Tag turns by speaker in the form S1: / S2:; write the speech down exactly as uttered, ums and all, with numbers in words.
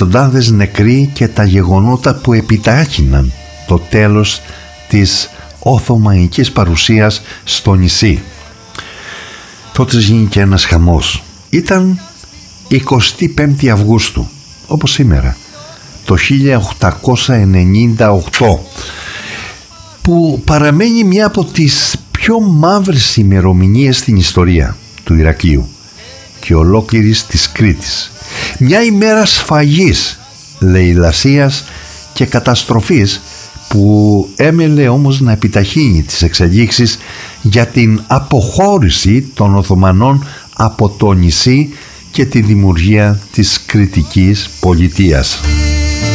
S1: εκατοντάδες νεκροί και τα γεγονότα που επιτάχυναν το τέλος της Οθωμανικής παρουσίας στο νησί. Τότε γίνηκε ένας χαμός. Ήταν εικοστή πέμπτη Αυγούστου, όπως σήμερα, το χίλια οκτακόσια ενενήντα οκτώ, που παραμένει μια από τις πιο μαύρες ημερομηνίες στην ιστορία του Ηρακλείου και ολόκληρης της Κρήτης. Μια ημέρα σφαγής, λαιλασίας και καταστροφής που έμελε όμως να επιταχύνει τις εξελίξεις για την αποχώρηση των Οθωμανών από το νησί και τη δημιουργία της Κρητικής πολιτείας.